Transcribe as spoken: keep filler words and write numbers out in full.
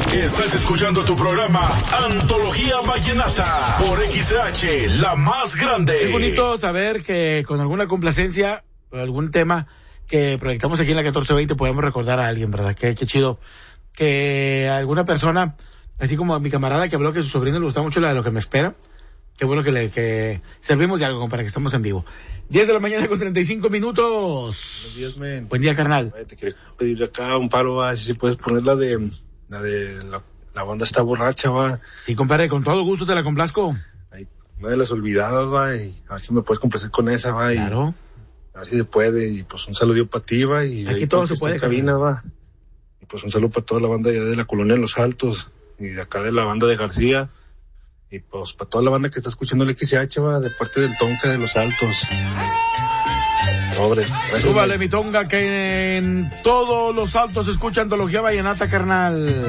Estás escuchando tu programa Antología Vallenata por X H, la más grande. Es bonito saber que con alguna complacencia, algún tema que proyectamos aquí en la catorce veinte podemos recordar a alguien, ¿verdad? Qué, qué chido que alguna persona, así como a mi camarada que habló que a su sobrino le gustaba mucho la de Lo que me espera. Qué bueno que le que servimos de algo para que estamos en vivo. diez de la mañana con treinta y cinco minutos. Buenos días, men. Buen día, carnal. Te quería pedir acá un paro, va, si puedes poner la de la de la, la banda está borracha, va. Sí, compadre, con todo gusto te la complazco. Ay, una de las olvidadas, va, y a ver si me puedes complacer con esa, va. Claro. Y a ver si se puede, y pues un saludo para ti, va. Y aquí ahí, todo pues, se puede. en cabina, va. Y pues un saludo para toda la banda ya de la colonia Los Altos, y de acá de la banda de García. Y pues para toda la banda que está escuchando el X H, va, de parte del Tonka de Los Altos. Sobre. Súbale, mi Tonga, que en todos los altos escucha Antología Vallenata, carnal.